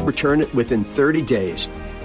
Return it within 30 days.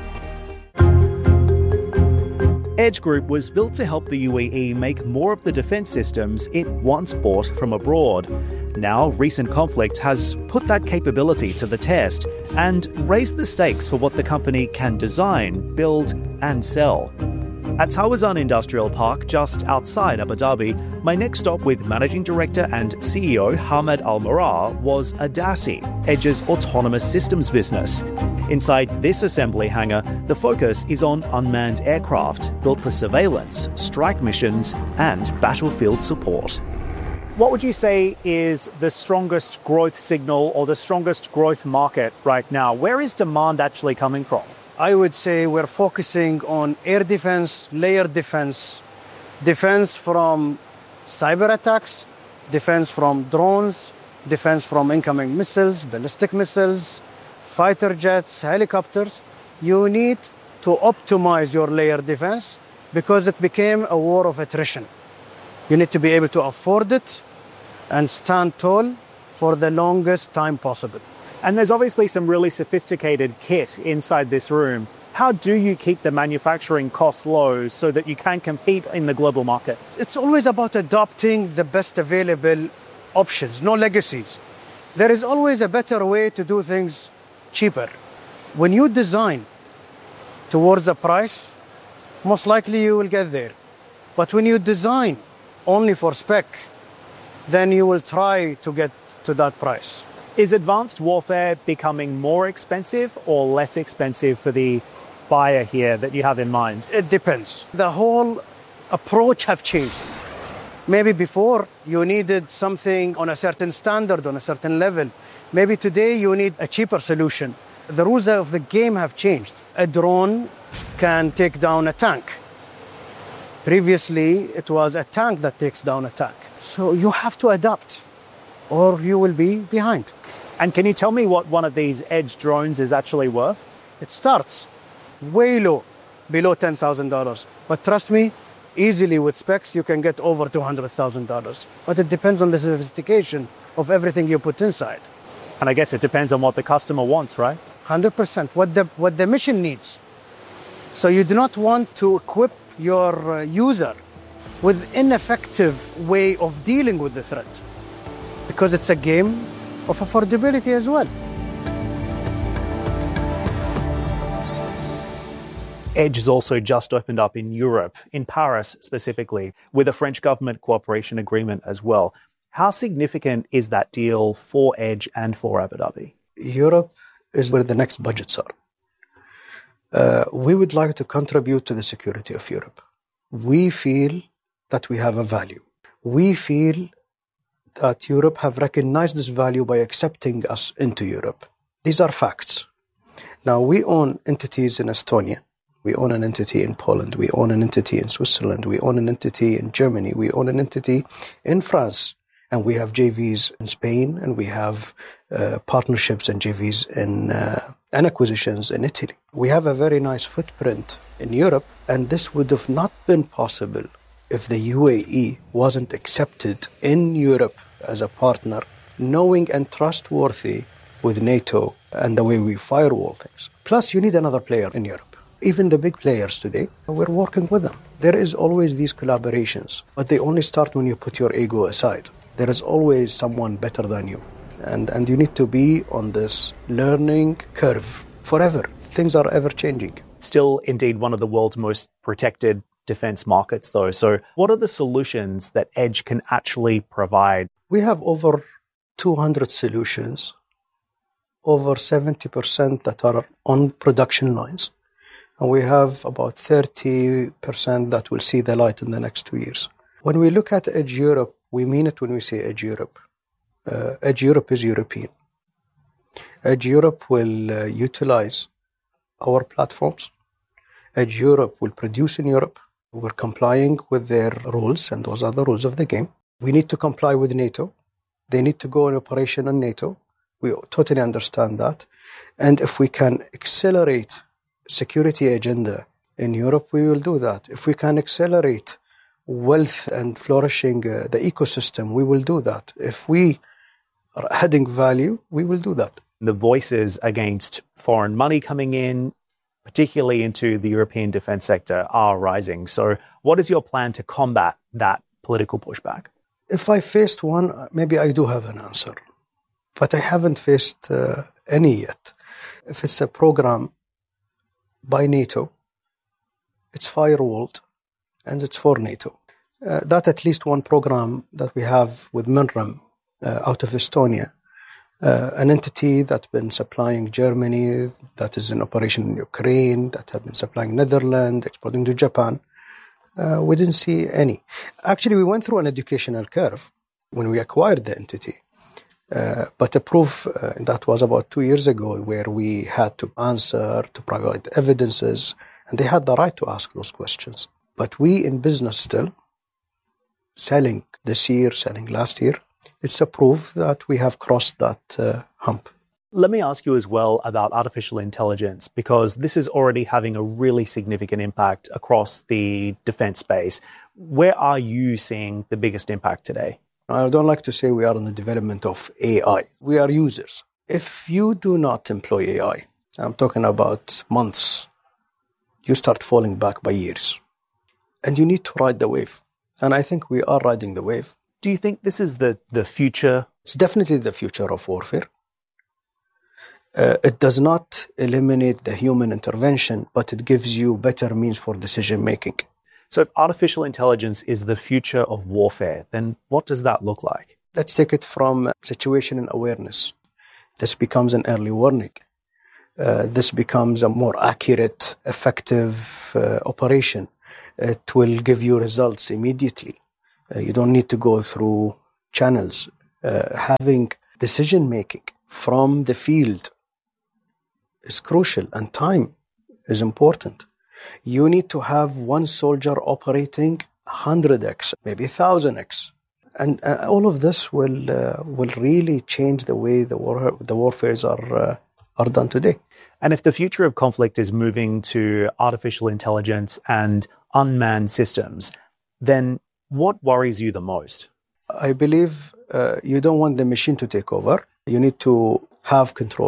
Edge Group was built to help the UAE make more of the defence systems it once bought from abroad. Now, recent conflict has put that capability to the test and raised the stakes for what the company can design, build and sell. At Tawazun Industrial Park, just outside Abu Dhabi, my next stop with Managing Director and CEO Hamad Al-Marar was Adasi, Edge's autonomous systems business. Inside this assembly hangar, the focus is on unmanned aircraft built for surveillance, strike missions and battlefield support. What would you say is the strongest growth signal or the strongest growth market right now? Where is demand actually coming from? I would say we're focusing on air defense, layer defense, defense from cyber attacks, defense from drones, defense from incoming missiles, ballistic missiles, fighter jets, helicopters. You need to optimize your layer defense because it became a war of attrition. You need to be able to afford it and stand tall for the longest time possible. And there's obviously some really sophisticated kit inside this room. How do you keep the manufacturing costs low so that you can compete in the global market? It's always about adopting the best available options, no legacies. There is always a better way to do things cheaper. When you design towards a price, most likely you will get there. But when you design only for spec, then you will try to get to that price. Is advanced warfare becoming more expensive or less expensive for the buyer here that you have in mind? It depends. The whole approach have changed. Maybe before you needed something on a certain standard, on a certain level. Maybe today you need a cheaper solution. The rules of the game have changed. A drone can take down a tank. Previously, it was a tank that takes down a tank. So you have to adapt or you will be behind. And can you tell me what one of these Edge drones is actually worth? It starts way low, below $10,000. But trust me, easily with specs, you can get over $200,000. But it depends on the sophistication of everything you put inside. And I guess it depends on what the customer wants, right? 100%, what the mission needs. So you do not want to equip your user with ineffective way of dealing with the threat, because it's a game of affordability as well. Edge has also just opened up in Europe, in Paris specifically, with a French government cooperation agreement as well. How significant is that deal for Edge and for Abu Dhabi? Europe is where the next budgets are. We would like to contribute to the security of Europe. We feel that we have a value. We feel that Europe have recognized this value by accepting us into Europe. These are facts. Now, we own entities in Estonia. We own an entity in Poland. We own an entity in Switzerland. We own an entity in Germany. We own an entity in France. And we have JVs in Spain. And we have partnerships and JVs and acquisitions in Italy. We have a very nice footprint in Europe. And this would have not been possible if the UAE wasn't accepted in Europe as a partner, knowing and trustworthy with NATO and the way we firewall things. Plus, you need another player in Europe. Even the big players today, we're working with them. There is always these collaborations, but they only start when you put your ego aside. There is always someone better than you. And you need to be on this learning curve forever. Things are ever changing. Still, indeed, one of the world's most protected defense markets, though. So what are the solutions that Edge can actually provide? We have over 200 solutions, over 70% that are on production lines. And we have about 30% that will see the light in the next 2 years. When we look at Edge Europe, we mean it when we say Edge Europe. Edge Europe is European. Edge Europe will utilize our platforms. Edge Europe will produce in Europe. We're complying with their rules, and those are the rules of the game. We need to comply with NATO. They need to go in operation on NATO. We totally understand that. And if we can accelerate security agenda in Europe, we will do that. If we can accelerate wealth and flourishing the ecosystem, we will do that. If we are adding value, we will do that. The voices against foreign money coming in, particularly into the European defense sector, are rising. So what is your plan to combat that political pushback? If I faced one, maybe I do have an answer, but I haven't faced any yet. If it's a program by NATO, it's firewalled, and it's for NATO. That at least one program that we have with MINREM out of Estonia, an entity that's been supplying Germany, that is in operation in Ukraine, that have been supplying Netherlands, exporting to Japan. We didn't see any. Actually, we went through an educational curve when we acquired the entity. But the proof that was about 2 years ago, where we had to answer, to provide evidences, and they had the right to ask those questions. But we in business still, selling this year, selling last year, it's a proof that we have crossed that hump. Let me ask you as well about artificial intelligence, because this is already having a really significant impact across the defense space. Where are you seeing the biggest impact today? I don't like to say we are in the development of AI. We are users. If you do not employ AI, I'm talking about months, you start falling back by years. And you need to ride the wave. And I think we are riding the wave. Do you think this is the future? It's definitely the future of warfare. It does not eliminate the human intervention, but it gives you better means for decision making. So if artificial intelligence is the future of warfare, then what does that look like? Let's take it from situational awareness. This becomes an early warning. This becomes a more accurate, effective operation. It will give you results immediately. You don't need to go through channels. Having decision making from the field is crucial, and time is important. You need to have one soldier operating 100x, maybe 1000x. And all of this will really change the way the warfares are done today. And if the future of conflict is moving to artificial intelligence and unmanned systems, then what worries you the most? I believe you don't want the machine to take over. You need to have control.